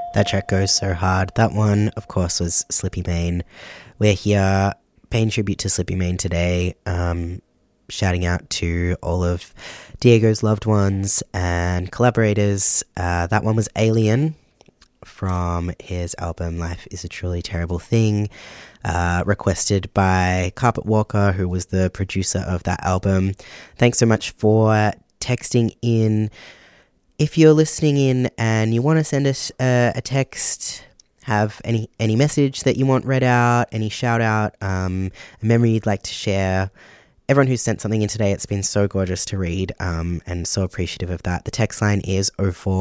That track goes so hard. That one, of course, was Slippy Mane. We're here paying tribute to Slippy Mane today, shouting out to all of Diego's loved ones and collaborators. That one was Alien from his album Life is a Truly Terrible Thing, requested by Carpet Walker, who was the producer of that album. Thanks so much for texting in. If you're listening in and you want to send us a text, have any message that you want read out, any shout out, a memory you'd like to share, everyone who's sent something in today, it's been so gorgeous to read, and so appreciative of that. The text line is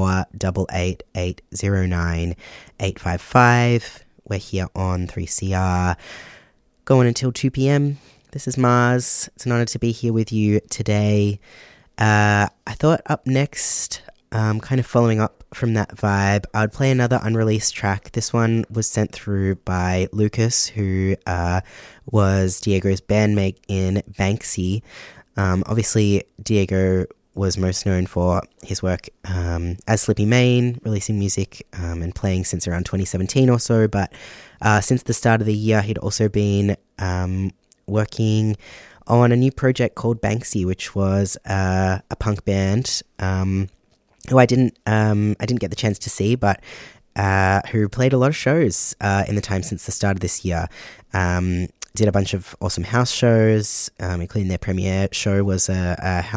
0488809855. We're here on 3CR, going until 2 p.m. This is Mars. It's an honor to be here with you today. I thought up next, kind of following up from that vibe, I would play another unreleased track. This one was sent through by Lucas, who was Diego's bandmate in Banksy. Obviously, Diego was most known for his work as Slippy Mane, releasing music and playing since around 2017 or so, but since the start of the year, he'd also been working on a new project called Banksy, which was a punk band who I didn't get the chance to see, but who played a lot of shows in the time since the start of this year. Did a bunch of awesome house shows, including their premiere show was a house